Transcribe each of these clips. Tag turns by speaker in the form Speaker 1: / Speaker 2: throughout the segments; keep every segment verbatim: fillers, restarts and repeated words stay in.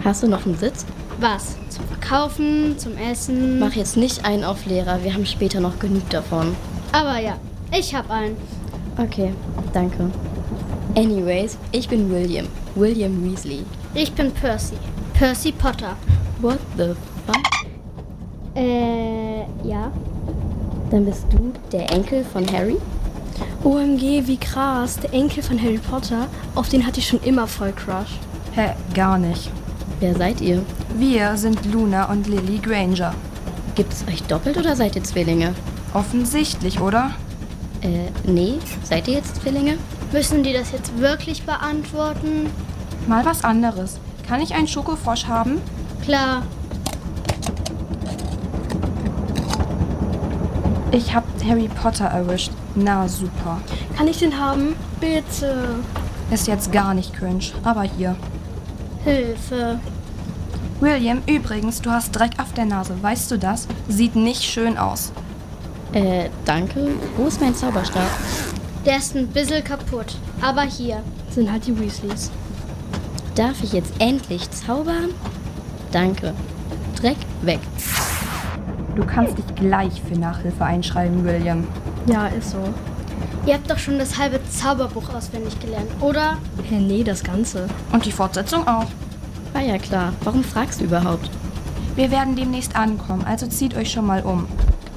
Speaker 1: Hast du noch einen Sitz?
Speaker 2: Was? Zum Verkaufen, zum Essen?
Speaker 1: Mach jetzt nicht einen auf Lehrer, wir haben später noch genug davon.
Speaker 2: Aber ja, ich hab einen.
Speaker 1: Okay, danke. Anyways, ich bin William. William Weasley.
Speaker 2: Ich bin Percy. Percy Potter.
Speaker 1: What the fuck?
Speaker 2: Äh, ja.
Speaker 1: Dann bist du der Enkel von Harry?
Speaker 3: O M G, wie krass. Der Enkel von Harry Potter, auf den hatte ich schon immer voll Crush.
Speaker 4: Hä, gar nicht.
Speaker 1: Wer seid ihr?
Speaker 4: Wir sind Luna und Lily Granger.
Speaker 1: Gibt's euch doppelt oder seid ihr Zwillinge?
Speaker 4: Offensichtlich, oder?
Speaker 1: Äh, nee. Seid ihr jetzt Zwillinge?
Speaker 2: Müssen die das jetzt wirklich beantworten?
Speaker 4: Mal was anderes. Kann ich einen Schokofrosch haben?
Speaker 2: Klar.
Speaker 4: Ich hab Harry Potter erwischt. Na super.
Speaker 3: Kann ich den haben? Bitte.
Speaker 4: Ist jetzt gar nicht cringe, aber hier.
Speaker 2: Hilfe.
Speaker 4: William, übrigens, du hast Dreck auf der Nase. Weißt du das? Sieht nicht schön aus.
Speaker 1: Äh, danke. Wo ist mein Zauberstab?
Speaker 2: Der ist ein bisschen kaputt. Aber hier.
Speaker 3: Sind halt die Weasleys.
Speaker 1: Darf ich jetzt endlich zaubern? Danke. Dreck weg.
Speaker 4: Du kannst dich gleich für Nachhilfe einschreiben, William.
Speaker 3: Ja, ist so.
Speaker 2: Ihr habt doch schon das halbe Zauberbuch auswendig gelernt, oder?
Speaker 3: Hä, nee, das Ganze.
Speaker 4: Und die Fortsetzung auch.
Speaker 1: War ja klar. Warum fragst du überhaupt?
Speaker 4: Wir werden demnächst ankommen, also zieht euch schon mal um.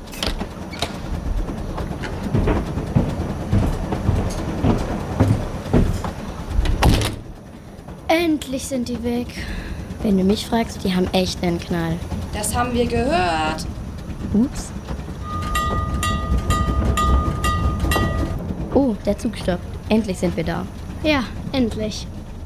Speaker 2: Endlich sind die weg.
Speaker 1: Wenn du mich fragst, die haben echt einen Knall.
Speaker 4: Das haben wir gehört.
Speaker 1: Ups. Oh, der Zug stoppt. Endlich sind wir da.
Speaker 2: Ja, endlich.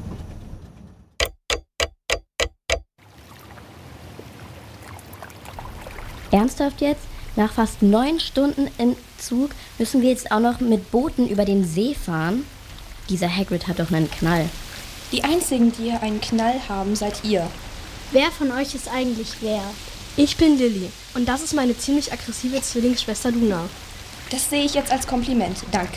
Speaker 1: Ernsthaft jetzt? Nach fast neun Stunden im Zug müssen wir jetzt auch noch mit Booten über den See fahren? Dieser Hagrid hat doch einen Knall.
Speaker 4: Die einzigen, die hier einen Knall haben, seid ihr.
Speaker 2: Wer von euch ist eigentlich wer?
Speaker 3: Ich bin Lily und das ist meine ziemlich aggressive Zwillingsschwester Luna.
Speaker 4: Das sehe ich jetzt als Kompliment. Danke.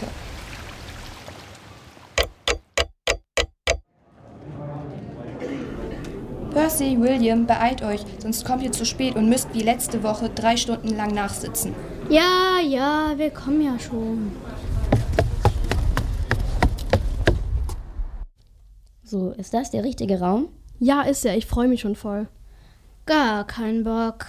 Speaker 4: Percy, William, beeilt euch, sonst kommt ihr zu spät und müsst wie letzte Woche drei Stunden lang nachsitzen.
Speaker 2: Ja, ja, wir kommen ja schon.
Speaker 1: So, ist das der richtige Raum?
Speaker 3: Ja, ist er. Ich freue mich schon voll.
Speaker 2: Gar kein Bock.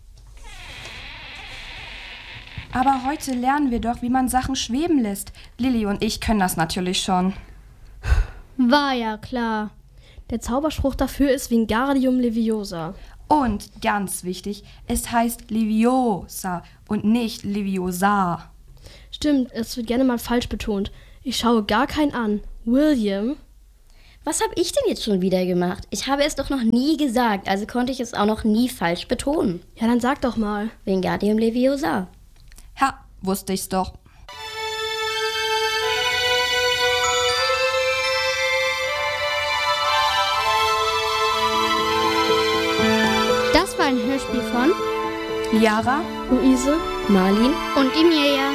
Speaker 4: Aber heute lernen wir doch, wie man Sachen schweben lässt. Lily und ich können das natürlich schon.
Speaker 2: War ja klar.
Speaker 3: Der Zauberspruch dafür ist Wingardium Leviosa.
Speaker 4: Und, ganz wichtig, es heißt Leviosa und nicht Leviosa.
Speaker 3: Stimmt, es wird gerne mal falsch betont. Ich schaue gar keinen an. William?
Speaker 1: Was habe ich denn jetzt schon wieder gemacht? Ich habe es doch noch nie gesagt, also konnte ich es auch noch nie falsch betonen.
Speaker 3: Ja, dann sag doch mal.
Speaker 1: Wingardium Leviosa.
Speaker 4: Ha, wusste ich's doch.
Speaker 2: Das war ein Hörspiel von
Speaker 4: Liara,
Speaker 3: Luise?
Speaker 1: Marlin?
Speaker 2: und Emilia.